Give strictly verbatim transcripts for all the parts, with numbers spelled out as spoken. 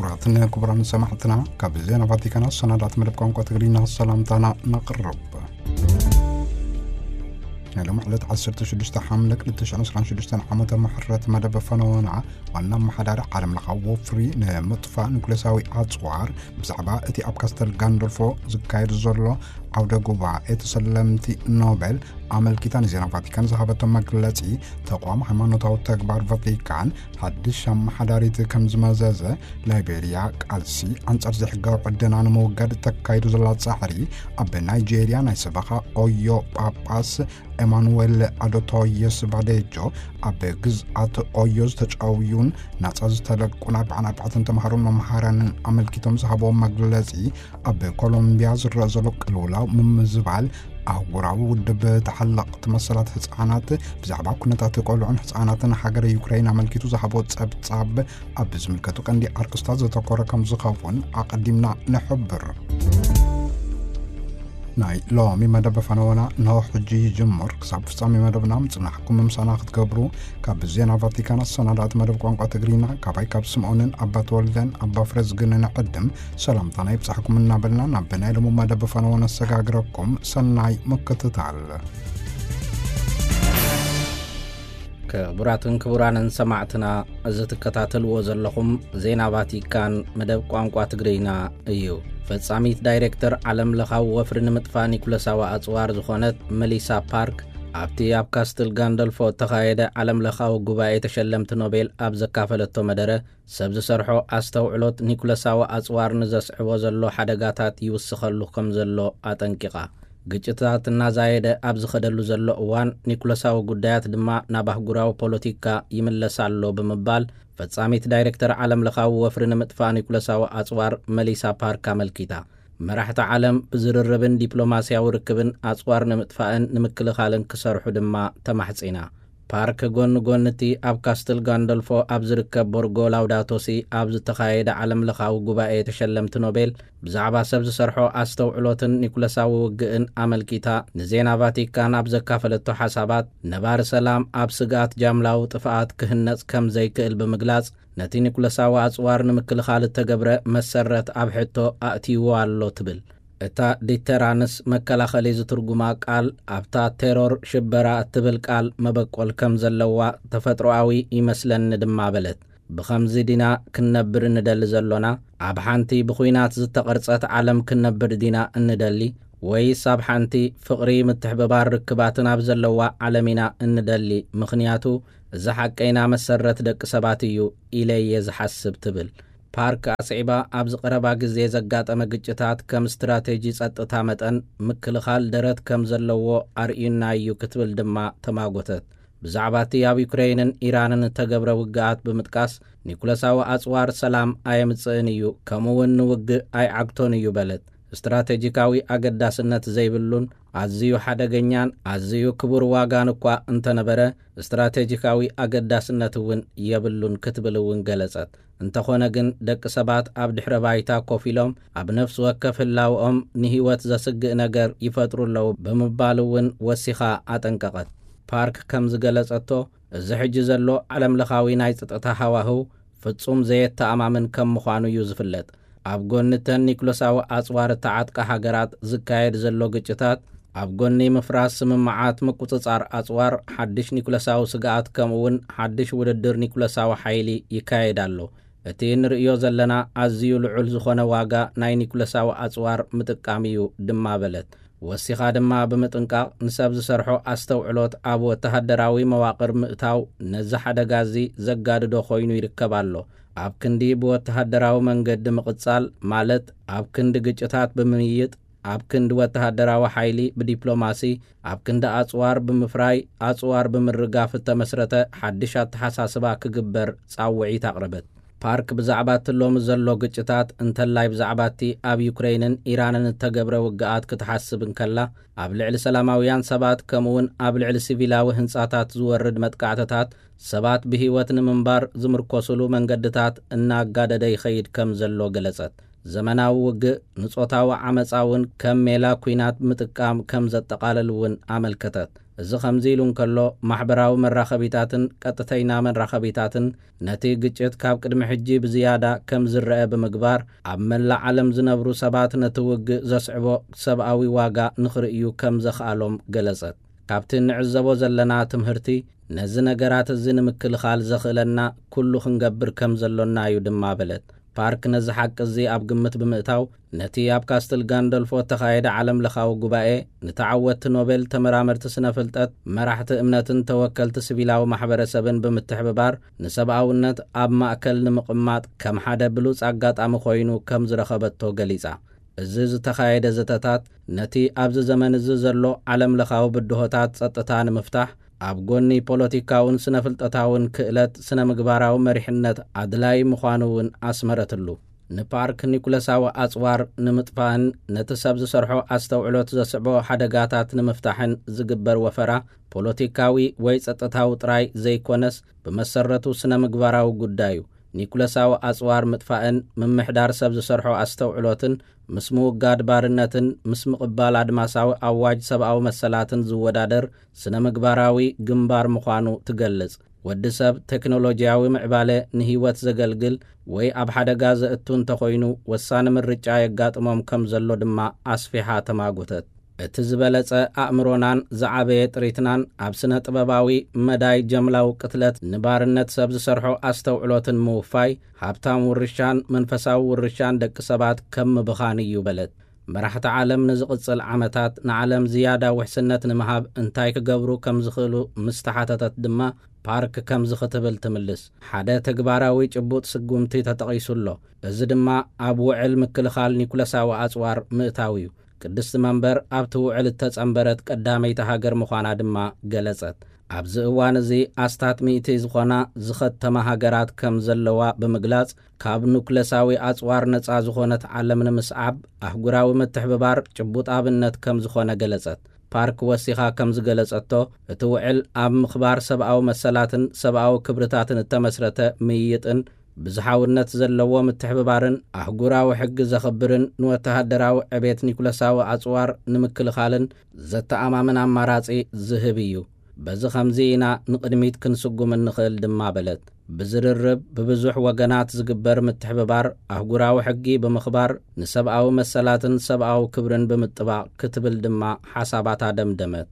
كبراتنا كبران سمحتنا كابزينا فاتيكانا سنادات مدب كونكو تغرينا السلامتانا نقرب لما حلت عشرة شدشتا حملك لتشان سران شدشتا حمتا محرات مدب فنوانا وانا محدار عالم لخاو فري نمطفى نكلساوي عطوار بزعبا اتي ابكاستر غاندولفو زكاير زولو عودة قبعة اتسلمتي نوبل عمل كيتان زينا فاتيكان زهابة مقلتي تقوام حمانوتاو تكبار فاتيكان حدش شام حداريت كمز مزازة ليبيريا قالسي انصر زحقاو عدنان موقد تكايدو زلات ساحري اب نيجيريا نايسبخا اويو باباس إيمانويل أدوتويس بعديجو أبغز أت أويوز تجاويون ناتز تلقون أربعة أربعة تمهرون ممهران عمل كتوم زهبو مقلزي أب كولومبيا زرزلوك الأولى ممزبال أوراو ودب تحلق تمثلات حصانات بزعبا كنتات يقولون حصانات حجر يوكرين عمل كتو زهبو تصاب تصاب أب زملكتو كان دي أركستاز تقورا كم زخافون أقدمنا نحبر ناي لو مي مدب فنوانا نو حجي جمر كساب فصامي مدب نام تنحكم ممسانا خدقبرو كاب زينا فاتيكانا السنادات مدب قوانقا تقرينا كاباي كاب سمعونن أبا تولدن أبا فرزقنن عدم سلام تاناي بسحكم النابلنا نابنا لمو مدب فنوانا السقاقركم سناي مكتتال كبراتن كبرانن سمعتنا ازتكتاتل وزلخم زينا فاتيكان مدب قوانقا تقرينا ايو فتصاميت دايركتر عالم لخاو وفرن مطفى نيكولاساوا أصوار زخونت مليسا بارك عبتي اب كاستل غاندولفو تخايدة عالم لخاو قبائي تشلمت نوبيل اب زكافلتو مدره سبز سرحو استوعلوت نيكولاساوا أصوار نزس عوزلو حدقاتات يوسخلو كمزلو آتنكيقا ግጭታትና ዛይደ አብዝ ኸደሉ ዘሎ እዋን ኒኮላሳው ጉዳያት ድማ ናባህጉራው ፖለቲካ ይመለሳሉ በመባል ፈጻሚት ዳይሬክተር ዓለም ለኻው ወፍርን መጥፋ ኒኮላሳው አጽዋር መሊሳ ፓርክ አመልኪታ መራሕተ ዓለም ብዝርርብን ዲፕሎማሲያዊ ርክብን አጽዋር ንምጥፋእን ንምክልኻልን ክሰርሑ ድማ ተማሕጺና ፓርክ ጎን ጎንቲ ኣብ ካስትል ጋንዶልፎ ኣብ ዝርከብ ቦርጎ ላውዳቶሲ ኣብ ዝተኻየደ ዓለም ለኻው ጉባኤ ተሸለምቲ ኖቤል ብዛዕባ ሰብ ዝሰርሖ ኣስተውዕሎትን ኒኮላሳዊ ውግእን ኣመልኪታ ንዜና ቫቲካን ኣብ ዘካፈለቶ ሓሳባት ነባር ሰላም ኣብ ስጋት ጃምላዊ ጥፍኣት ክህነጽ ከም ዘይክእል ብምግላጽ ነቲ ኒኮላሳዊ ኣጽዋር ንምክልኻል ተገብረ መሰረት ኣብ ሕቶ ኣእቲዎ ኣሎ ትብል እታ ዲተራንስ መከላኸሊ ዝትርጉማ ቃል ኣብታ ቴሮር ሽበራ እትብል ቃል መበቆል ከም ዘለዋ ተፈጥሮአዊ ይመስለን ድማ በለት ብኸምዚ ዲና ክነብር እንደሊ ዘሎና ኣብ ሓንቲ ብኹይናት ዝተቐርጸት ዓለም ክነብር ዲና እንደሊ ወይስ ኣብ ሓንቲ ፍቕሪ ምትሕብባር ርክባትን ኣብ ዘለዋ ዓለሚና እንደሊ ምኽንያቱ እዚ ሓቀይና መሰረት ደቂ ሰባት እዩ ኢለየ ዝሓስብ ትብል ፓርክ አስዒባ ኣብ ዝቀረባ ግዜ ዘጋጠመ ግጭታት ከም ስትራቴጂ ጸጥታ መጠን ምክልኻል ደረት ከም ዘለዎ ኣርኢና እዩ ክትብል ድማ ተማጎተት ብዛዕባቲ ኣብ ዩክሬንን ኢራንን ተገብረ ውግኣት ብምጥቃስ ኒኮላሳዊ ኣጽዋር ሰላም ኣየምጽእን እዩ ከምኡውን ውግእ ኣይዓግቶን እዩ በለት ስትራቴጂካዊ ኣገዳስነት ዘይብሉን ኣዝዩ ሓደገኛን ኣዝዩ ክቡር ዋጋን እኳ እንተነበረ ስትራቴጂካዊ ኣገዳስነት እውን የብሉን ክትብል እውን ገለጸት እንተኾነ ግን ደቂ ሰባት ኣብ ድሕረ ባይታ ኮፊሎም ኣብ ነፍስ ወከፍ ህላውኦም ንህይወት ዘስግእ ነገር ይፈጥሩለው ብምባል እውን ወሲኻ ኣጠንቀቐት ፓርክ ከም ዝገለጸቶ እዚ ሕጂ ዘሎ ዓለም ለኻዊ ናይ ጸጥታ ሃዋህው ፍጹም ዘየተኣማምን ከም ምዃኑ እዩ ዝፍለጥ ኣብ ጎንተን ኒኮላሳዊ ኣጽዋር ተዓጥቃ ሃገራት ዝካየድ ዘሎ ግጭታት ኣብ ጎኒ ምፍራስ ስምምዓት ምቁጽጻር ኣጽዋር ሓድሽ ኒኮላሳዊ ስጋኣት ከምኡውን ሓድሽ ውድድር ኒኮላሳዊ ሓይሊ ይካየድ ኣሎ እቲ ንርእዮ ዘለና ኣዝዩ ልዑል ዝኾነ ዋጋ ናይ ኒኮላሳዊ ኣጽዋር ምጥቃም እዩ ድማ በለት ወሲኻ ድማ ብምጥንቃቕ ንሰብ ዝሰርሖ ኣስተውዕሎት ኣብ ወተሃደራዊ መዋቕር ምእታው ነዚ ሓደጋዚ ዘጋድዶ ኮይኑ ይርከብ ኣሎ ኣብ ክንዲ ብወተሃደራዊ መንገዲ ምቕጻል ማለት ኣብ ክንዲ ግጭታት ብምይይጥ ኣብ ክንዲ ወተሃደራዊ ሓይሊ ብዲፕሎማሲ ኣብ ክንዲ ኣጽዋር ብምፍራይ ኣጽዋር ብምርጋፍ ተመስረተ ሓድሽ ኣተሓሳስባ ክግበር ጻውዒት ኣቕርበት ፓርክ ብዛዕባ ትሎም ዘሎ ግጭታት እንተላይ ብዛዕባቲ ኣብ ዩክሬንን ኢራንን ተገብረ ውግኣት ክትሓስብ እንከላ ኣብ ልዕሊ ሰላማውያን ሰባት ከምኡውን ኣብ ልዕሊ ሲቪላዊ ህንጻታት ዝወርድ መጥቃዕትታት ሰባት ብህይወት ንምንባር ዝምርኮስሉ መንገድታት እናጋደደ ይኸይድ ከም ዘሎ ገለጸት ዘመናዊ ውግእ ንጾታዊ ዓመፃውን ከም ሜላ ኩናት ምጥቃም ከም ዘጠቃለል እውን ኣመልከተት እዚ ከምዚ ኢሉ እንከሎ ማሕበራዊ መራኸቢታትን ቀጥተኛ መራኸቢታትን ነቲ ግጭት ካብ ቅድሚ ሕጂ ብዝያዳ ከም ዝረአ ብምግባር ኣብ መላእ ዓለም ዝነብሩ ሰባት ነቲ ውግእ ዘስዕቦ ሰብኣዊ ዋጋ ንኽርእዩ ከም ዘኽኣሎም ገለጸት። ካብቲ ንዕዘቦ ዘለና ትምህርቲ ነዚ ነገራት እዚ ንምክልኻል ዘኽእለና ኩሉ ክንገብር ከም ዘሎና እዩ ድማ በለት። ፓርክ ነዚ ሓቂ እዚ ኣብ ግምት ብምእታው ነቲ ኣብ ካስትል ጋንዶልፎ ተኻየደ ዓለም ለኻዊ ጉባኤ ንተዓወቲ ኖቤል ተመራመርቲ ስነ ፍልጠት መራሕቲ እምነትን ተወከልቲ ሲቪላዊ ማሕበረሰብን ብምትሕብባር ንሰብኣውነት ኣብ ማእከል ንምቕማጥ ከም ሓደ ብሉፅ ኣጋጣሚ ኮይኑ ከም ዝረኸበቶ ገሊጻ። እዚ ዝተኻየደ ዘተታት ነቲ ኣብዚ ዘመን እዚ ዘሎ ዓለም ለኻዊ ብድሆታት ጸጥታ ንምፍታሕ ኣብ ጎኒ ፖለቲካውን ስነ ፍልጠታውን ክእለት ስነ ምግባራዊ መሪሕነት ኣድላይ ምዃኑ እውን ኣስመረትሉ። ንፓርክ ኒኩለሳዊ ኣጽዋር ንምጥፋእን ነቲ ሰብ ዝሰርሖ ኣስተውዕሎት ዘስዕቦ ሓደጋታት ንምፍታሕን ዝግበር ወፈራ ፖለቲካዊ ወይ ጸጥታዊ ጥራይ ዘይኮነስ ብመሰረቱ ስነ ምግባራዊ ጉዳዩ ኒኩለሳዊ ኣጽዋር ምጥፋእን ምምሕዳር ሰብ ዝሰርሖ ኣስተውዕሎትን ምስ ምውጋድ ባርነትን ምስ ምቕባል ኣድማሳዊ ኣዋጅ ሰብኣዊ መሰላትን ዝወዳደር ስነ ምግባራዊ ግንባር ምዃኑ ትገልጽ። ወዲ ሰብ ቴክኖሎጂያዊ ምዕባለ ንህይወት ዘገልግል ወይ ኣብ ሓደጋ ዘእቱ እንተኾይኑ ወሳኒ ምርጫ የጋጥሞም ከም ዘሎ ድማ ኣስፊሓ ተማጎተት። እቲ ዝበለጸ ኣእምሮናን ዝዓበየ ጥሪትናን ኣብ ስነ ጥበባዊ መዳይ ጀምላዊ ቅትለት ንባርነት ሰብ ዝሰርሖ ኣስተውዕሎትን ምውፋይ ሃብታም ውርሻን መንፈሳዊ ውርሻን ደቂ ሰባት ከም ምብኻን እዩ በለት። መራሕቲ ዓለም ንዝቕጽል ዓመታት ንዓለም ዝያዳ ውሕስነት ንምሃብ እንታይ ክገብሩ ከም ዝኽእሉ ምስተሓተተት ድማ ፓርክ ከም ዝኽትብል ትምልስ። ሓደ ተግባራዊ ጭቡጥ ስጉምቲ ተጠቒሱሎ። እዚ ድማ ኣብ ውዕል ምክልኻል ኒኩለሳዊ ኣጽዋር ምእታው እዩ። ቅድስቲ መንበር ኣብቲ ውዕል እተጸንበረት ቀዳመይቲ ሃገር ምዃና ድማ ገለጸት። ኣብዚ እዋን እዚ ኣስታት ሚእቲ ዝኾና ዝኸተማ ሃገራት ከም ዘለዋ ብምግላጽ ካብ ኒኩለሳዊ ኣጽዋር ነጻ ዝኾነት ዓለም ንምስዓብ ኣህጉራዊ ምትሕብባር ጭቡጥ ኣብነት ከም ዝኾነ ገለጸት። ፓርክ ወሲኻ ከም ዝገለጸቶ እቲ ውዕል ኣብ ምኽባር ሰብኣዊ መሰላትን ሰብኣዊ ክብርታትን እተመስረተ ምይይጥን ብዝሓውነት ዘለዎ ምትሕብባርን ኣህጉራዊ ሕጊ ዘኽብርን ንወተሃደራዊ ዕቤት ኒኩለሳዊ ኣጽዋር ንምክልኻልን ዘተኣማምን ኣማራጺ ዝህብ እዩ። በዚ ከምዚ ኢና ንቕድሚት ክንስጉም እንኽእል ድማ በለት። ብዝርርብ ብብዙሕ ወገናት ዝግበር ምትሕብባር ኣህጉራዊ ሕጊ ብምኽባር ንሰብኣዊ መሰላትን ሰብኣዊ ክብርን ብምጥባቕ ክትብል ድማ ሓሳባታ ደምደመት።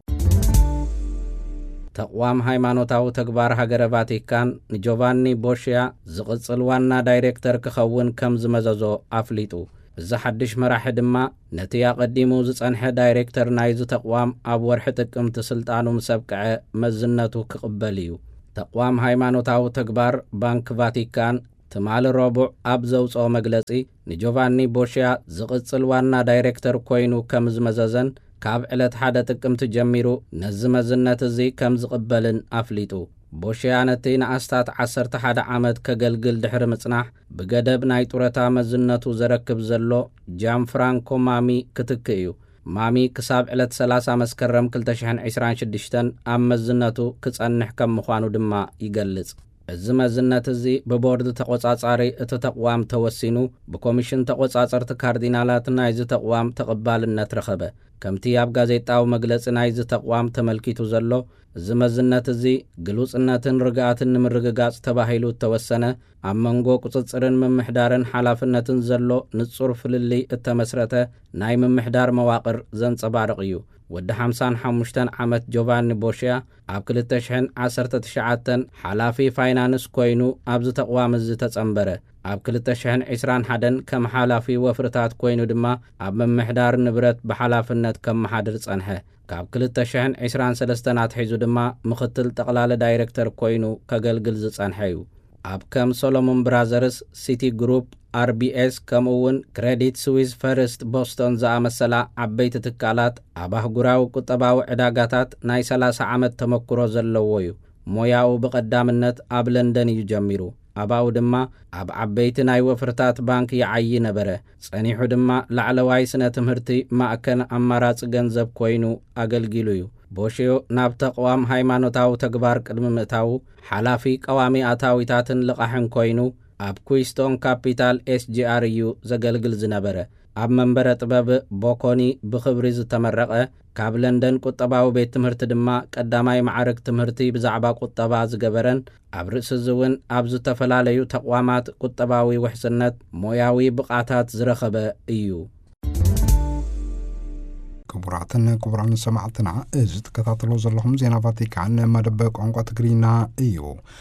ተቋም ሃይማኖታዊ ተግባር ሃገረ ቫቲካን ንጆቫኒ ቦሽያ ዝቕጽል ዋና ዳይሬክተር ክኸውን ከም ዝመዘዞ ኣፍሊጡ። እዚ ሓድሽ መራሒ ድማ ነቲ ኣቐዲሙ ዝጸንሐ ዳይሬክተር ናይዚ ተቋም ኣብ ወርሒ ጥቅምቲ ስልጣኑ ምሰብቅዐ መዝነቱ ክቕበል እዩ። ተቋም ሃይማኖታዊ ተግባር ባንክ ቫቲካን ትማሊ ረቡዕ ኣብ ዘውፅኦ መግለጺ ንጆቫኒ ቦሽያ ዝቕጽል ዋና ዳይሬክተር ኮይኑ ከም ዝመዘዘን ካብ ዕለት ሓደ ጥቅምቲ ጀሚሩ ነዚ መዝነት እዚ ከም ዝቕበልን ኣፍሊጡ። ቦሽያ ነቲ ንኣስታት ዓሰርተ ሓደ ዓመት ከገልግል ድሕሪ ምጽናሕ ብገደብ ናይ ጡረታ መዝነቱ ዘረክብ ዘሎ ጃን ፍራንኮ ማሚ ክትክእ እዩ። ማሚ ክሳብ ዕለት ሰላሳ መስከረም ክልተ ሽሕን ዒስራን ሽዱሽተን ኣብ መዝነቱ ክጸንሕ ከም ምዃኑ ድማ ይገልጽ። እዚ መዝነት እዚ ብቦርድ ተቆጻጻሪ እቲ ተቋም ተወሲኑ ብኮሚሽን ተቆጻጸርቲ ካርዲናላት ናይዚ ተቋም ተቐባልነት ረኸበ። ከምቲ ኣብ ጋዜጣዊ መግለጺ ናይዚ ተቋም ተመልኪቱ ዘሎ እዚ መዝነት እዚ ግሉጽነትን ርግኣትን ንምርግጋጽ ተባሂሉ ተወሰነ ኣብ መንጎ ቁጽጽርን ምምሕዳርን ሓላፍነትን ዘሎ ንጹር ፍልሊ እተመስረተ ናይ ምምሕዳር መዋቕር ዘንጸባርቕ እዩ። ወዲ ሓምሳን ሓሙሽተን ዓመት ጆቫኒ ቦሽያ ኣብ ክልተ ሽሕን ዓሰርተ ትሽዓተን ሓላፊ ፋይናንስ ኮይኑ ኣብዚ ተቋም እዚ ተጸንበረ። ኣብ ክልተ ሽሕን ዒስራን ሓደን ከም ሓላፊ ወፍርታት ኮይኑ ድማ ኣብ ምምሕዳር ንብረት ብሓላፍነት ከም መሓድር ጸንሐ። ካብ ክልተ ሽሕን ዒስራን ሰለስተን ኣትሒዙ ድማ ምኽትል ጠቕላሊ ዳይሬክተር ኮይኑ ከገልግል ዝጸንሐ እዩ። ኣብ ከም ሶሎሞን ብራዘርስ፣ ሲቲ ግሩፕ፣ አርቢኤስ ከምኡውን ክሬዲት ስዊስ ፈርስት ቦስቶን ዝኣመሰላ ዓበይቲ ትካላት ኣብ ኣህጉራዊ ቁጠባዊ ዕዳጋታት ናይ ሰላሳ ዓመት ተመክሮ ዘለዎ እዩ። ሞያኡ ብቐዳምነት ኣብ ለንደን እዩ ጀሚሩ። ኣባኡ ድማ ኣብ ዓበይቲ ናይ ወፍርታት ባንክ ይዓይ ነበረ። ጸኒሑ ድማ ላዕለዋይ ስነ ትምህርቲ ማእከል ኣማራጺ ገንዘብ ኮይኑ ኣገልጊሉ እዩ። ቦሽዮ ናብ ተቋም ሃይማኖታዊ ተግባር ቅድሚ ምእታው ሓላፊ ቀዋሚ ኣታዊታትን ልቓሕን ኮይኑ ኣብ ኩዊስቶን ካፒታል ኤስጂአር እዩ ዘገልግል ዝነበረ። ኣብ መንበረ ጥበብ ቦኮኒ ብኽብሪ ዝተመረቐ ካብ ለንደን ቁጠባዊ ቤት ትምህርቲ ድማ ቀዳማይ ማዕረግ ትምህርቲ ብዛዕባ ቁጠባ ዝገበረን ኣብ ርእሲ እውን ኣብ ዝተፈላለዩ ተቋማት ቁጠባዊ ውሕስነት ሞያዊ ብቕዓታት ዝረኸበ እዩ። ክቡራትን ክቡራን ሰማዕትና እዚ ትከታተሉ ዘለኹም ዜና ቫቲካን መደበ ቋንቋ ትግሪና እዩ።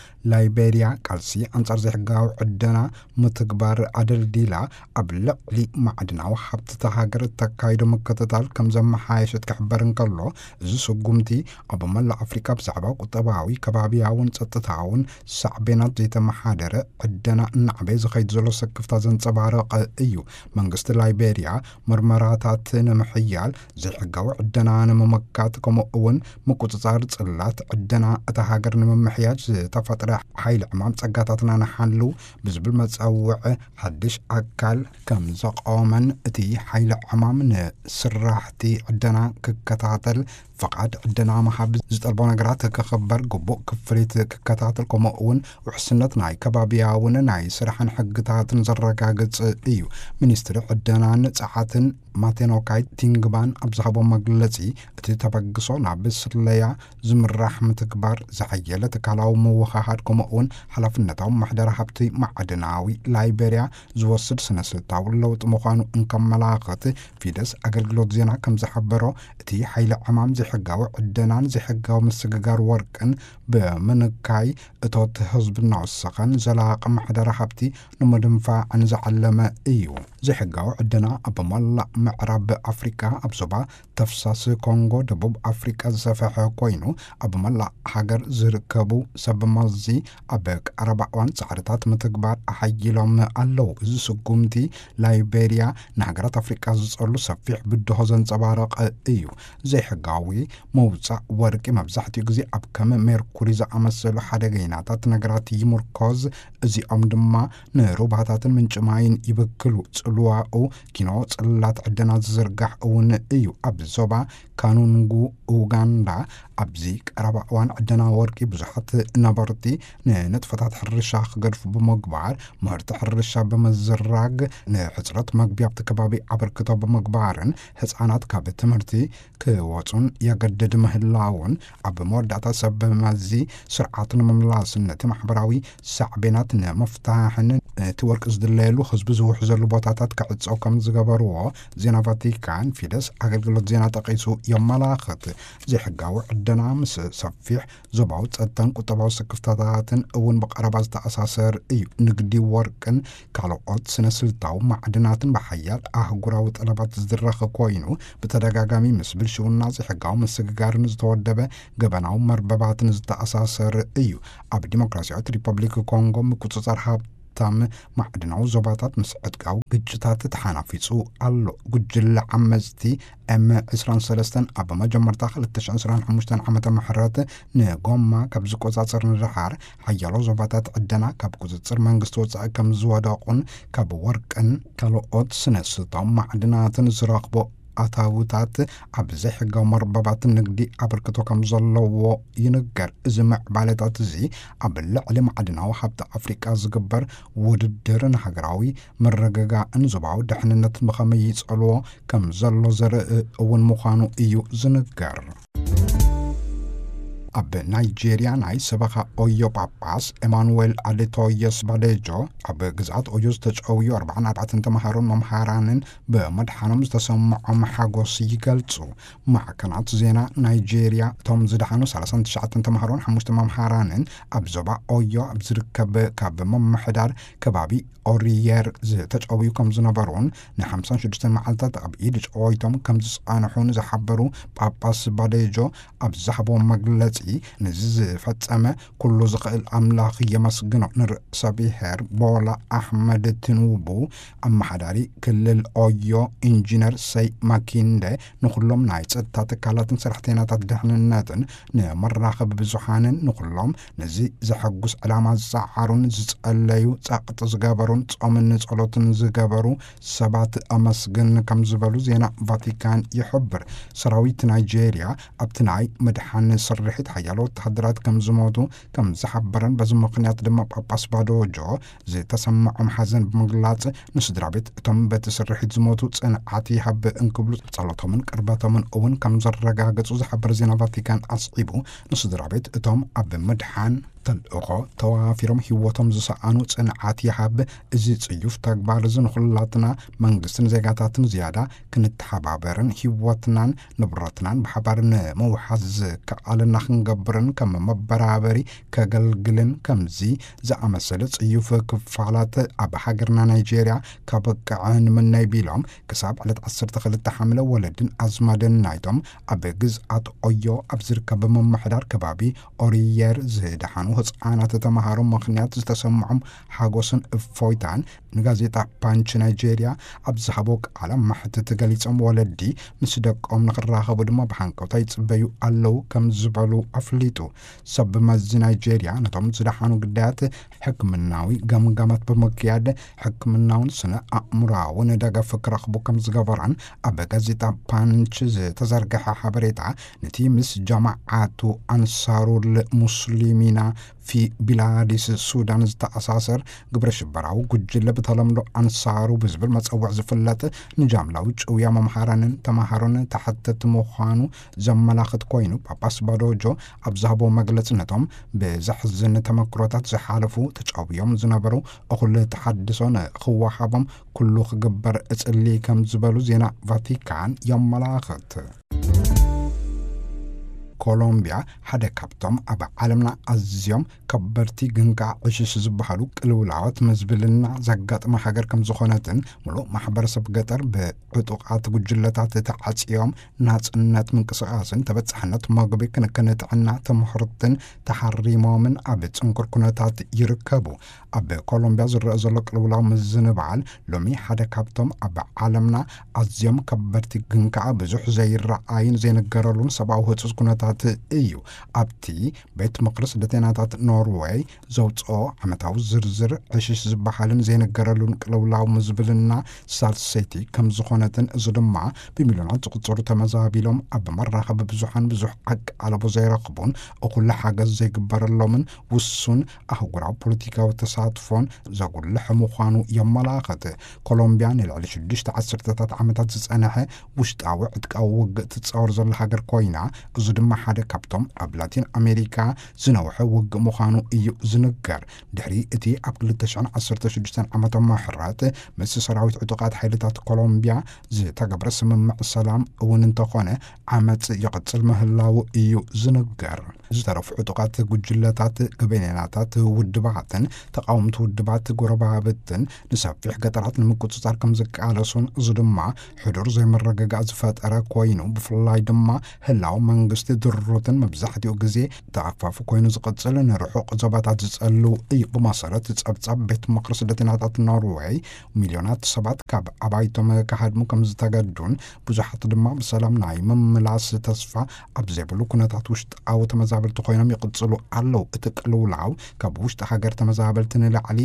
ላይቤሪያ ቃልሲ አንጻር ዘይሕጋዊ ዕደና ምትግባር ኣደልዲላ ኣብ ልዕሊ ማዕድናዊ ሃብቲ ሃገር ተካይዶ ምክትታል ከም ዘመሓየሸት ክሕበር እንከሎ እዚ ስጉምቲ ኣብ መላእ ኣፍሪካ ብዛዕባ ቁጠባዊ ከባቢያውን ፀጥታውን ሳዕቤናት ዘይተመሓደረ ዕደና እናዕበየ ዝኸይድ ዘሎ ሰክፍታ ዘንፀባረቐ እዩ። መንግስቲ ላይቤሪያ ምርመራታት ንምሕያል ዘይሕጋዊ ዕደና ንምምካት ከምኡ እውን ምቁፅፃር ጽላት ዕደና እታ ሃገር ንምምሕያጅ ዝተፈጥረ ሓይሊ ዕማም ፀጋታትና ንሓሉ ብዝብል መፀውዒ ሓድሽ ኣካል ከም ዘቆመን እቲ ሓይሊ ዕማም ንስራሕቲ ዕደና ክከታተል فقعد عندنا محب زطلبوا نغرات كخبر قبو كفريت ككتاتل كما اون وحسنت ناي كبابياون ناي سرحن حقتاتن زرقاقص ايو منستر عندنا نصحاتن ماتينوكاي تينغبان ابزحبو مغلصي اتي تبغسو نابسليا زمرح متكبار زحيله تكالاو موخاحد كما اون حلفنتاو محضر حبتي معدناوي لايبيريا زوسد سنسلتاو لوط مخانو انكملاقت فيدس اغلغلوت زينا كم زحبرو اتي حيل عمام حقاو عدنان زي حقاو مسجار ورقن بمنكاي اتوت حزبنا السقن زلاق محضر حبتي نمدنفع عن زعلما ايو زي حقاو عدنا ابمالا معرب افريكا ابزبا تفساس كونغو دبوب افريكا زفاح كوينو ابمالا حجر زركبو سبمازي ابك اربعوان صعرتات متكبار احيلهم اللو زي سقومتي لايبيريا نهجرات افريكا زصلو سفيح بدو هزن صبارق ايو زي حقاو موزع ورقي مبزحتي غزي اب كم ميركوري زامسلو حدغيناتات نغرات يمركوز ازي ام دما نروباتاتن منچماين يبكلو صلواو كينو صلات عدنا زرغح اون ايو اب زوبا كانونغو اوغاندا ابزي قرباوان عدنا ورقي بزحت نبرتي نتفتات حرشا خغرف بمغبار مرت حرشا بمزراغ نحصرت مغبياب تكبابي عبركتو بمغبارن حصانات كاب تمرتي كوصون يقدد مهلاون عب موداتا سبب مازي سرعاتن مملاسنة محبراوي سعبيناتنا مفتاحن تورك ازدلالو خزب زوح زلو بوتاتات كعدسو كم زغبرو زينا فاتيكان فيدس اغلقلت زينا تقيسو يمالاخت زي حقاو عدنا مس صفيح زباو تسدن قطباو سكفتاتاتن اون بقرباز تأساسر ايو نقدي ورقن كالو قد سنسلتاو معدناتن بحيال اهقراو تقلبات زدرخ كوينو بتدقاقامي مسبل شو الناس حقاو مسجارن زتودبه غبناو مربباتن زتأساسر ايو اب ديمقراطية ريبابليك كونغو مكوتصار حاب تام معدناو زباتات مسعدقاو ግጭታት ተሓናፊጹ ኣሎ ጉጅለ ዓመዝቲ ኤም عشرين وثلاثة ኣብ መጀመርታ ሁለት ሺህ عشرين وخمسة ዓመተ ምህረት ንጎማ ካብ ዝቆጻጸር ንድሓር ሓያሎ ዞባታት ዕደና ካብ ቁጽጽር መንግስቲ ወጻኢ ከም ዝወደቁን ካብ ወርቅን ካልኦት ስነስርታዊ ማዕድናትን ዝረኽቦ ኣታውታት ኣብ ዘይሕጋዊ መርበባት ንግዲ ኣበርክቶ ከም ዘለዎ ይንገር። እዚ ምዕባለታት እዚ ኣብ ልዕሊ ማዕድናዊ ሃብቲ ኣፍሪቃ ዝግበር ውድድር ንሃገራዊ መረጋጋእን ዞባዊ ድሕንነትን ብኸመይ ይጸልዎ ከም ዘሎ ዘርኢ እውን ምዃኑ እዩ ዝንገር። ኣብ ናይጄሪያ ናይ ሰበኻ ኦዮ ጳጳስ ኤማኑኤል አዴቶየስ ባዴጆ ኣብ ግዛት ኦዮ ዝተጨውዩ أربعة وأربعين ተምሃሮን መምሃራንን በመድሓኖም ዝተሰምዖም ሓጎስ ይገልጹ። ማዕከናት ዜና ናይጄሪያ ቶም ዝድሓኑ ثلاثة وتسعين ተምሃሮን ሓሙሽተ መምሃራንን ኣብ ዞባ ኦዮ ኣብ ዝርከብ ካብ መምሕዳር ከባቢ ኦሪየር ዝተጨውዩ ከም ዝነበሩን ን56 وخمسين መዓልታት ኣብ ኢድ ጨዋይቶም ከም ዝጸንሑን ዝሓበሩ ጳጳስ ባዴጆ ኣብ ዝሓቦ መግለጺ نزز فتسامة كل زخل أملاخ يمسجنو نرأس بهر بولا أحمد تنوبو أما حداري كل الأويو إنجينير سي ماكينده نخلهم نايتس تاتكالاتن سرحتينا تدحن الناتن نمراخب بزحانن نخلهم نزي زحقوس علامة زعارون زتقليو تاقت زغابرون تقومن نتقلوتن زغابرو سبات أمسجن كم زبالو زينا فاتيكان يحبر سراويت نيجيريا أبتناي مدحان صرحت حيالو تحضرات كم زموتو كم زحبرن بزمقنيات دم باباس بادوجو زي تسمعهم حزن بمغلاط نسدرا بيت تم بتسرحيت زموتو صنعاتي حب انكبلو صلاتهم قرباتهم اون كم زرغاغصو زحبر زينا فاتيكان اصعيبو نسدرا بيت تم اب مدحان تلقو توافيرم هيوتم زسانو صنعاتي حب ازي صيوف تغبار زن خلاتنا منغستن زيغاتاتن زياده كنتحبابرن هيوتنان نبرتنان بحبرن موحز كالنا خنغبرن كم مبرابري كغلغلن كمزي زعمسل صيوف كفالات اب حجرنا نيجيريا كبقعن من نيبيلهم كساب على عشرة خلت حمله ولدن ازمادن نايتم اب غزات اويو ابزركه بممحدار كبابي اوريير زيدحانو ህፃናት ተማሃሮ ምክንያት ዝተሰምዖም ሓጎስን እፎይታን ንጋዜጣ ፓንች ናይጄሪያ ኣብዝሓቦ ቃለ ማሕተት ገሊጾም ወለዲ ምስ ደቆም ንኽራኸቡ ድማ ብሓንቀውታ ይጽበዩ ኣለው ከም ዝበሉ ኣፍሊጡ ሰብ መዚ ናይጄሪያ ነቶም ዝደሓኑ ግዳያት ሕክምናዊ ገምጋማት በመክያድ ሕክምናውን ስነ ኣእምሮውን ደገፍ ክረኽቡ ከም ዝገበራን ኣብ ጋዜጣ ፓንች ዝተዘርገሐ ሓበሬታ ነቲ ምስ ጀማዓቱ አንሳሩል ሙስሊሚና في بلادس السودان ዝተኣሳሰር ግብረ ሽበራው ጉጅለ በተለምዶ አንሳሩ ብዝብል መጽዋዕ ዝፍለጥ ንጃምላው ጭውያ መምሃራንን ተማሃሮን ተሐተት ምዃኑ ዘመላኽት ኮይኑ ጳጳስ ባዶጆ ኣብዛቦ መግለጽነቶም በዘሕዝን ተመክሮታት ዝሓለፉ ተጫውዮም ዝነበሩ እኹል ተሐድሶን ክዋሃቦም ኩሉ ክግበር እጽሊ ከም ዝበሉ ዜና ቫቲካን የመላኽት كولومبيا حدا كابتوم أبا عالمنا أزيوم كبرتي جنكا عشش زبحلو كلولاوات مزبلنا زقات ما حجر كم زخونتن ملو محبر سبقتر بعطوقات وجلتات تحت يوم ناس النات من قصاصن تبت حنت ماقبي كن كانت عنا تمحرتن تحري مؤمن أبت انكر كنتات يركبو أبا كولومبيا زر زلق كلولاو مزنبعال لومي حدا كابتوم أبا عالمنا أزيوم كبرتي جنكا بزح زي الرعاين زين الجرالون سبعة وهتس كنتات እዩ ኣብቲ ቤት መቅደስ ደተናታት ኖርዌይ ዘውፅኦ ዓመታዊ ዝርዝር ዕሽሽ ዝበሃልን ዘይነገረሉን ቅልውላው ምዝብልና ሳልሰይቲ ከም ዝኾነትን እዚ ድማ ብሚልዮናት ዝቁፀሩ ተመዛቢሎም ኣብ መራኸቢ ብዙሓን ብዙሕ ኣቃለቦ ዘይረኽቡን እኹል ሓገዝ ዘይግበረሎምን ውሱን ኣህጉራዊ ፖለቲካዊ ተሳትፎን ዘጉልሕ ምዃኑ የመላኽት ኮሎምቢያ ንልዕሊ ሽዱሽተ ዓሰርተታት ዓመታት ዝጸንሐ ውሽጣዊ ዕጥቃዊ ውግእ ትጻወር ዘላ ሃገር ኮይና እዚ ድማ ሓደ ካብቶም ኣብ ላቲን ኣሜሪካ ዝነውሐ ውግእ ምዃኑ እዩ ዝንገር ድሕሪ እቲ ኣብ ክልተ ሽሕን ዓሰርተ ሽዱሽተ ዓመተ ምህረት ምስ ሰራዊት ዕጡቃት ሓይልታት ኮሎምቢያ ዝተገብረ ስምምዕ ሰላም እውን እንተኾነ ዓመፅ ይቕፅል ምህላው እዩ ዝንገር ዝተረፉ ዕጡቃት ጉጅለታት ገበኔናታት ውድባትን ተቃውምቲ ውድባት ጎረባብትን ንሰፊሕ ገጠራት ንምቁፅጻር ከም ዝቃለሱን እዚ ድማ ሕዱር ዘይመረጋጋእ ዝፈጠረ ኮይኑ ብፍላይ ድማ ህላው መንግስቲ ድሮትን መብዛሕትኡ ግዜ ተኣፋፉ ኮይኑ ዝቕፅል ንርሑቕ ዞባታት ዝጸሉ እዩ ብመሰረት ጸብጻብ ቤት ምክሪ ስደተኛታት ኖርዌይ ሚልዮናት ሰባት ካብ ኣባይቶም ክሃድሙ ከም ዝተገዱን ብዙሓት ድማ ብሰላም ናይ ምምላስ ተስፋ ኣብ ዘይብሉ ኩነታት ውሽጣዊ ተመዛበልቲ ኮይኖም ይቕፅሉ ኣለው እቲ ቅልውላው ካብ ውሽጢ ሃገር ተመዛበልቲ ንላዕሊ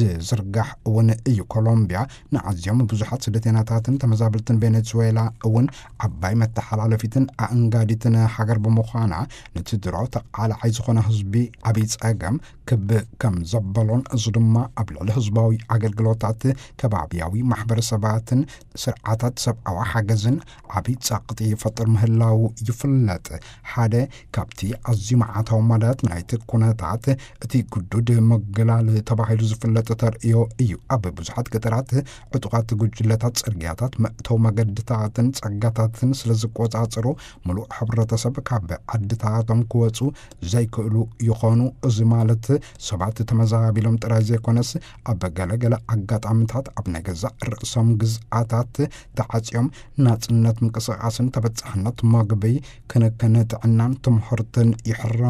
ዝዝርጋሕ እውን እዩ ኮሎምቢያ ንኣዝዮም ብዙሓት ስደተኛታትን ተመዛበልትን ቬኔዙዌላ እውን ዓባይ መተሓላለፊትን ኣእንጋዲትን ሃገር ብምዃና ነቲ ድሮ ተቃላዓይ ዝኾነ ህዝቢ ዓብይ ፀገም ክብ ከም ዘበሎን እዚ ድማ ኣብ ልዕሊ ህዝባዊ ኣገልግሎታት ከባቢያዊ ማሕበረሰባትን ስርዓታት ሰብኣዊ ሓገዝን ዓብይ ጸቕጢ ይፈጥር ምህላው ይፍለጥ ሓደ ካብቲ ኣዝዩ መዓታዊ መዳት ናይቲ ኩነታት እቲ ጉዱድ መገላል ተባሂሉ ዝፍለጥ ተርእዮ እዩ ኣብ ብዙሓት ገጠራት ዕጡቃት ጉጅለታት ጽርግያታት መእተው መገድታትን ጸጋታትን ስለዝቆጻጽሩ ምሉእ ሕብረተሰብ ካብ ዓድታቶም ክወፁ ዘይክእሉ ይኾኑ እዚ ማለት ሰባት ተመዛቢሎም ጥራይ ዘይኮነስ ኣብ ገለገለ ኣጋጣሚታት ኣብ ናይ ገዛእ ርእሶም ግዝኣታት ተዓፅዮም ናጽነት ምንቅስቓስን ተበጻሕነት መግቢ ክንክን ጥዕናን ትምህርትን ይሕረሙ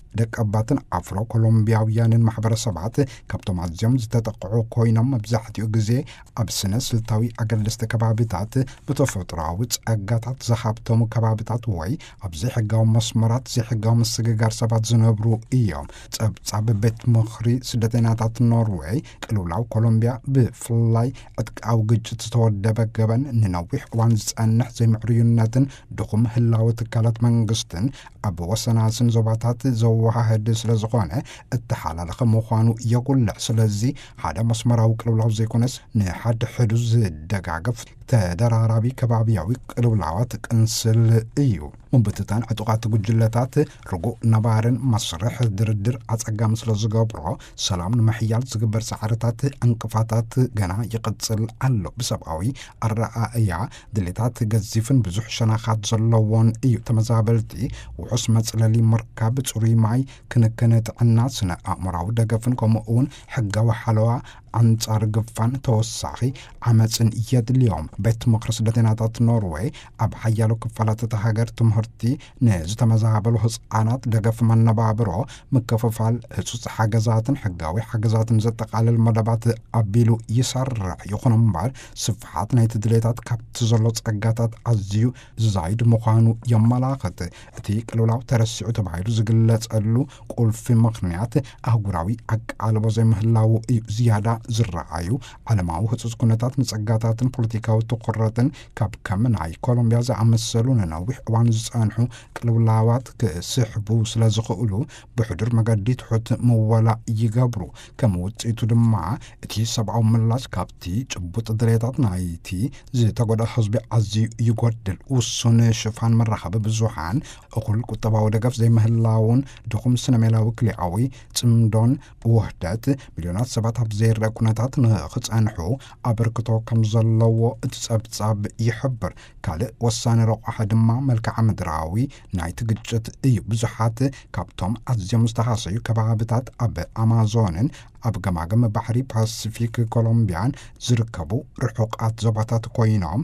ደቀባትን አፍሮ ኮሎምቢያውያንን ማህበረሰባት ካብቶም አዝዮም ዝተጠቅዑ ኮይኖም መብዛሕትኡ ግዜ ኣብ ስነ ስልታዊ ኣገለስቲ ከባቢታት ብተፈጥሮኣዊ ጸጋታት ዝሃብቶሙ ከባቢታት ወይ ኣብ ዘይሕጋዊ መስመራት ዘይሕጋዊ ምስግጋር ሰባት ዝነብሩ እዮም። ጸብጻብ ቤት ምኽሪ ስደተኛታት ኖርዌይ ቅልውላው ኮሎምቢያ ብፍላይ ዕጥቃዊ ግጭት ዝተወደበ ገበን ንነዊሕ እዋን ዝጸንሕ ዘይምዕርዩነትን ድኹም ህላዊ ትካላት መንግስትን ኣብ ወሰናስን ዞባታት ዘወሃህድ ስለ ዝኾነ እተሓላለኸ ምዃኑ የጉልዕ። ስለዚ ሓደ መስመራዊ ቅልውላው ዘይኮነስ ንሓደ ሕዱስ ዝደጋገፍ ተደራራቢ ከባቢያዊ ቅልውላዋት ቅንስል እዩ። ምብትታን ዕጡቃት ጉጅለታት ርጉእ ነባርን መስርሕ ድርድር ኣጸጋሚ ስለ ዝገብሮ ሰላም ንምሕያል ዝግበር ጻዕርታት እንቅፋታት ገና ይቕጽል ኣሎ። ብሰብኣዊ ኣረኣእያ ድሌታት ገዚፍን ብዙሕ ሸናኻት ዘለዎን እዩ። ተመዛበልቲ ውሑስ መጽለሊ ምርካብ፣ ጽሩይ ማይ፣ ክንክን ጥዕና፣ ስነ ኣእምራዊ ደገፍን ከምኡ'ውን ሕጋዊ ሓለዋ አንጻር ግፋን ተወሳኺ ዓመፅን የድልዮም። ቤት ምኽሪ ስደተኛታት ኖርዌይ ኣብ ሓያሎ ክፋላት እታ ሃገር ትምህርቲ ንዝተመዛበሉ ህፃናት ደገፍ መነባብሮ ምክፍፋል ህጹጽ ሓገዛትን ሕጋዊ ሓገዛትን ዘጠቃልል መደባት ኣቢሉ ይሰርሕ። ይኹን እምበር ስፍሓት ናይቲ ድሌታት ካብቲ ዘሎ ጸጋታት ኣዝዩ ዝዛይድ ምዃኑ የመላኽት። እቲ ቅልውላው ተረሲዑ ተባሂሉ ዝግለጸሉ ቁልፊ ምኽንያት ኣህጉራዊ ኣቃልቦ ዘይምህላው እዩ። ዝያዳ ዝረአዩ ዓለማዊ ህጹጽ ኩነታት ንጸጋታትን ፖለቲካዊ ትኩረትን ካብ ከም ናይ ኮሎምቢያ ዝኣመሰሉ ንነዊሕ እዋን ዝጸንሑ ቅልውላዋት ክስሕቡ ስለ ዝኽእሉ ብሕዱር መገዲ ትሑት ምወላ ይገብሩ። ከም ውጽኢቱ ድማ እቲ ሰብኣዊ ምላሽ ካብቲ ጭቡጥ ድሌታት ናይቲ ዝተጎዳ ህዝቢ ኣዝዩ ይጎድል። ውሱን ሽፋን መራኸቢ ብዙሓን እኹል ቁጠባዊ ደገፍ ዘይምህላውን ድኹም ስነሜላዊ ክልኣዊ ጽምዶን ውህደት ሚልዮናት ሰባት ኣብ ዘይርአ ኩነታት ንኽጸንሑ ኣበርክቶ ከም ዘለዎ እቲ ጸብጻብ ይሕብር። ካልእ ወሳኒ ረቑሓ ድማ መልክዓ ምድራዊ ናይቲ ግጭት እዩ። ብዙሓት ካብቶም ኣዝዮም ዝተሃሰዩ ከባቢታት ኣብ ኣማዞንን ኣብ ገማገም ባሕሪ ፓሲፊክ ኮሎምቢያን ዝርከቡ ርሑቃት ዞባታት ኮይኖም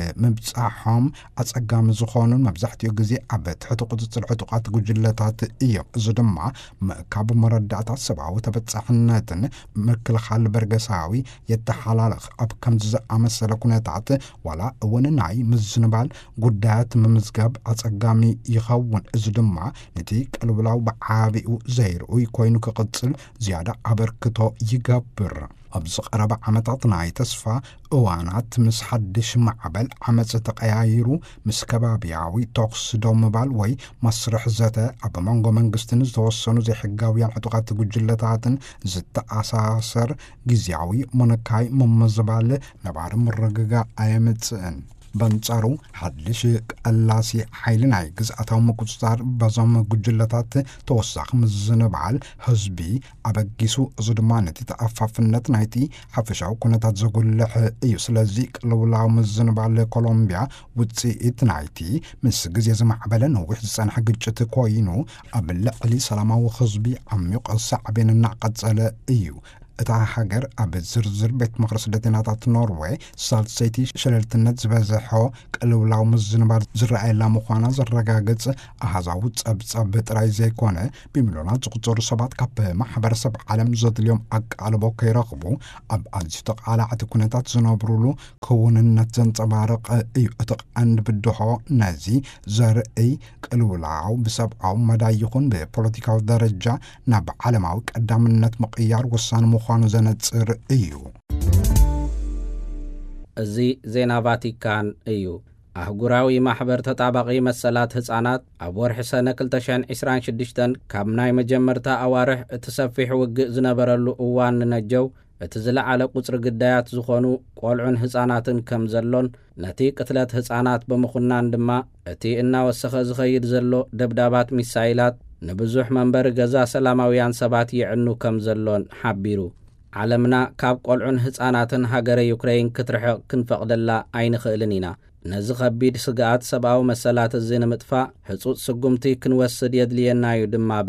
ንምብጻሖም ኣጸጋሚ ዝኾኑን መብዛሕትኡ ግዜ ኣብ ትሕቲ ቁጽጽር ዕጡቃት ጉጅለታት እዮም። እዚ ድማ ምእካብ መረዳእታት ሰብኣዊ ተበጻሕነትን ምክልኻል በርገሳዊ የተሓላለኽ ኣብ ከምዚ ዝኣመሰለ ኩነታት ዋላ እውን ናይ ምዝንባል ጉዳያት ምምዝጋብ ኣጸጋሚ ይኸውን። እዚ ድማ ነቲ ቅልውላው ብዓቢኡ ዘይርኡይ ኮይኑ ክቕጽል ዝያዳ ኣበር ክቶ ይገብር። ኣብዚ ቀረባ ዓመታት ናይ ተስፋ እዋናት ምስ ሓድሽ ማዕበል ዓመፅ ተቀያይሩ ምስ ከባቢያዊ ተኩስ ደው ምባል ወይ መስርሕ ዘተ ኣብ መንጎ መንግስትን ዝተወሰኑ ዘይሕጋውያን ዕጡቃት ጉጅለታትን ዝተኣሳሰር ጊዜያዊ ሞነካይ መመዝባል ነባሪ ምርግጋ ኣየምፅእን። በንጻሩ ሓድሽ ቀላሲ ሓይሊ ናይ ግዝኣታዊ ምቁፅጻር በዞም ጉጅለታት ተወሳኺ ምዝንባል ህዝቢ ኣበጊሱ። እዚ ድማ ነቲ ተኣፋፍነት ናይቲ ሓፈሻዊ ኩነታት ዘጉልሕ እዩ። ስለዚ ቅልውላዊ ምዝንባል ኮሎምቢያ ውፅኢት ናይቲ ምስ ግዜ ዝማዕበለ ነዊሕ ዝጸንሐ ግጭት ኮይኑ ኣብ ልዕሊ ሰላማዊ ህዝቢ ዓሚቕ ሳዕቤን እናቐጸለ እዩ። እታ ሃገር ኣብ ዝርዝር ቤት ምኽሪ ስደተኛታት ኖርዌይ ሳልሰይቲ ሸለልትነት ዝበዝሖ ቅልውላው ምዝንባል ዝረኣየላ ምዃና ዘረጋግጽ ኣሃዛዊ ጸብጻብ ጥራይ ዘይኮነ ብሚልዮናት ዝቁጸሩ ሰባት ካብ ማሕበረሰብ ዓለም ዘድልዮም ኣቃልቦ ከይረኽቡ ኣብ ኣዝዩ ተቃላዕቲ ኩነታት ዝነብሩሉ ክውንነት ዘንጸባርቕ እዩ። እቲ ቀንዲ ብድሆ ነዚ ዘርኢ ቅልውላው ብሰብኣዊ መዳይ ይኹን ብፖለቲካዊ ደረጃ ናብ ዓለማዊ ቀዳምነት ምቕያር ወሳኒ ምዃኑ ዘነጽር እዩ። እዚ ዜና ቫቲካን እዩ። ኣህጉራዊ ማሕበር ተጣባቂ መሰላት ህፃናት ኣብ ወርሒ ሰነ ክልተ ሽሕን ዒስራን ሽዱሽተን ካብ ናይ መጀመርታ ኣዋርሕ እቲ ሰፊሕ ውግእ ዝነበረሉ እዋን ነጀው እቲ ዝለዓለ ቁጽሪ ግዳያት ዝኾኑ ቆልዑን ህፃናትን ከም ዘሎን ነቲ ቅትለት ህፃናት ብምኹናን ድማ እቲ እናወሰኸ ዝኸይድ ዘሎ ደብዳባት ሚሳይላት ንብዙሕ መንበሪ ገዛ ሰላማውያን ሰባት ይዕኑ ከም ዘሎን ሓቢሩ። ዓለምና ካብ ቆልዑን ህፃናትን ሃገረ ዩክሬን ክትርሕቕ ክንፈቕደላ ኣይንኽእልን ኢና። ነዚ ኸቢድ ስግኣት ሰብኣዊ መሰላት እዚ ንምጥፋእ ህጹጽ ስጉምቲ ክንወስድ የድልየና እዩ ድማ በለት።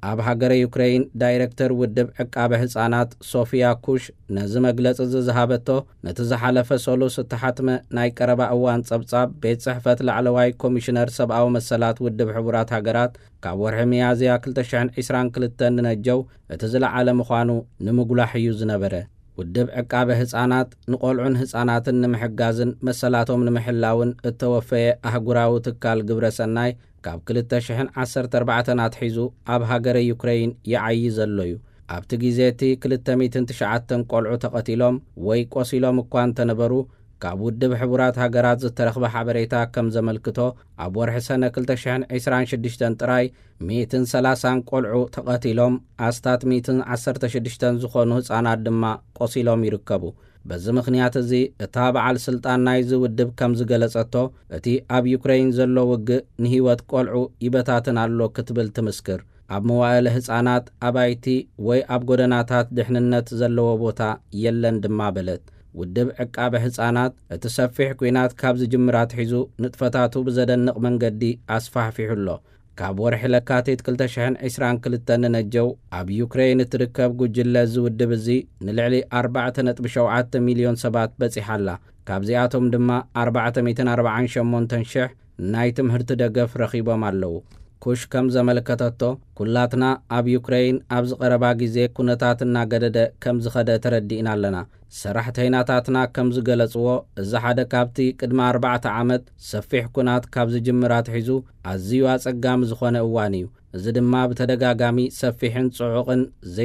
ኣብ ሃገረ ዩክሬን ዳይሬክተር ውድብ ዕቃበ ህፃናት ሶፊያ ኩሽ ነዚ መግለፂ ዝሃበቶ ነቲ ዝሓለፈ ሰሉስ እተሓትመ ናይ ቀረባ እዋን ጸብጻብ ቤት ጽሕፈት ላዕለዋይ ኮሚሽነር ሰብኣዊ መሰላት ውድብ ሕቡራት ሃገራት ካብ ወርሒ ሚያዝያ ክልተ ሽሕን ዒስራን ክልተን ንነጀው እቲ ዝለዓለ ምዃኑ ንምጉላሕ እዩ ዝነበረ። ውድብ ዕቃበ ህፃናት ንቆልዑን ህፃናትን ንምሕጋዝን መሰላቶም ንምሕላውን እተወፈየ ኣህጉራዊ ትካል ግብረ ሰናይ ካብ ክልተ ሽሕን ዓሰርተ ኣርባዕተ ኣትሒዙ ኣብ ሃገረ ዩክሬን ይዓይ ዘሎ እዩ። ኣብቲ ግዜ እቲ ክልተ ሚእትን ትሽዓተን ቆልዑ ተቐቲሎም ወይ ቆሲሎም እኳ እንተነበሩ ካብ ውድብ ሕቡራት ሃገራት ዝተረኽበ ሓበሬታ ከም ዘመልክቶ ኣብ ወርሒ ሰነ ክልተ ሽሕን ዒስራን ሽዱሽተን ጥራይ ሚእትን ሰላሳን ቆልዑ ተቐቲሎም ኣስታት ሚእትን ዓሰርተ ሽዱሽተን ዝኾኑ ህፃናት ድማ ቆሲሎም ይርከቡ። በዚ ምኽንያት እዚ እታ በዓል ስልጣን ናይ ዝውድብ ከም ዝገለጸቶ እቲ ኣብ ዩክሬን ዘሎ ውግእ ንህይወት ቆልዑ ይበታትን ኣሎ ክትብል ትምስክር። ኣብ መዋእለ ህፃናት ኣባይቲ ወይ ኣብ ጎደናታት ድሕንነት ዘለዎ ቦታ የለን ድማ በለት። ውድብ ዕቃበ ህፃናት እቲ ሰፊሕ ኩናት ካብ ዝጅምራት ሒዙ ንጥፈታቱ ብዘደንቕ መንገዲ ኣስፋሕፊሑሎ። ካብ ወርሒ ለካቲት ክልተ ሽሕን ዒስራን ክልተን ነጀው ኣብ ዩክሬን እትርከብ ጉጅለ ዝውድብ እዚ ንልዕሊ ኣርባዕተ ነጥቢ ሸውዓተ ሚልዮን ሰባት በፂሓላ። ካብዚኣቶም ድማ ኣርባዕተ ሚእትን ኣርባዓን ሸሞንተን ሽሕ ናይ ትምህርቲ ደገፍ ረኺቦም ኣለዉ። ኩሽ ከም ዘመልከተቶ ኩላትና ኣብ ዩክሬን ኣብ ዝቐረባ ግዜ ኩነታት እናገደደ ከም ዝኸደ ተረዲእና ኣለና። ሰራሕተኛታትና ከም ዝገለጽዎ እዚ ሓደ ካብቲ ቅድሚ ኣርባዕተ ዓመት ሰፊሕ ኩናት ካብ ዝጅምራት ሒዙ ኣዝዩ ኣጸጋሚ ዝኾነ እዋን እዩ። እዚ ድማ ብተደጋጋሚ ሰፊሕን ጽዑቕን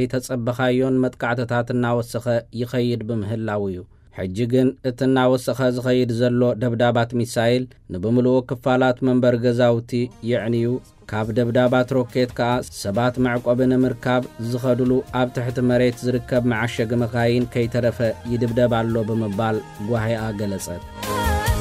ዘይተጸበኻዮን መጥቃዕትታት እናወሰኸ ይኸይድ ብምህላው እዩ። ሕጂ ግን እቲ እናወሰኸ ዝኸይድ ዘሎ ደብዳባት ሚሳኤል ንብምልኡ ክፋላት መንበር ገዛውቲ ይዕንዩ። ካብ ደብዳባት ሮኬት ከዓ ሰባት መዕቆብ ንምርካብ ዝኸድሉ ኣብ ትሕቲ መሬት ዝርከብ መዓሸጊ መካይን ከይተረፈ ይድብደብ ኣሎ ብምባል ጓሂኣ ገለጸት።